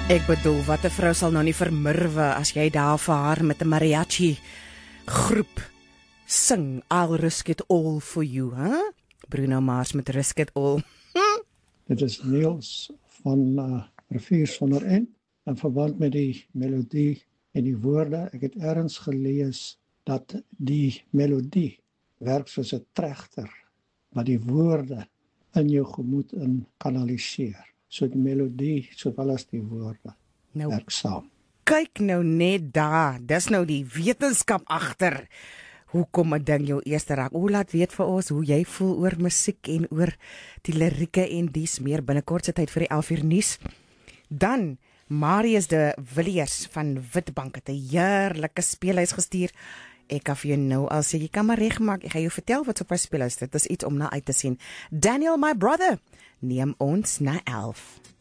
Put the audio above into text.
Ek bedoel, wat 'n vrou sal nou nie vermurwe as jy daar vir haar met 'n mariachi groep sing I'll risk it all for you, huh? Bruno Mars met Risk It All. Dit is Niels van Riviers van der End in verband met die melodie en die woorde. Ek het ergens gelees dat die melodie werk soos 'n trechter wat die woorde in jou gemoed in kanaliseer. So die melodie sowel as die woorde werk saam. Kyk nou net daar, dis nou die wetenskap agter. Hoekom 'n ding jou eerste raak? Laat weet vir ons hoe jy voel oor musiek en oor die lirieke en dies meer binnekort se tyd vir die 11 uur nuus. Dan Marius de Villiers van Witbank het 'n heerlike speelhuis gestuur. Ek kan vir jou nou al sê, jy kan maar regmaak. Ek gaan jou vertel wat op hy speelhuis. Dit is iets om na uit te sien. Daniel, my brother, neem ons na 11.